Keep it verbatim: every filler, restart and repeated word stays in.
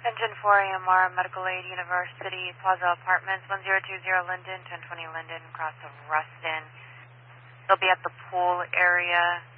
Engine four A M R, Medical Aid University, Plaza Apartments, one zero two zero Linden, ten twenty Linden, across of Ruston. They'll be at the pool area.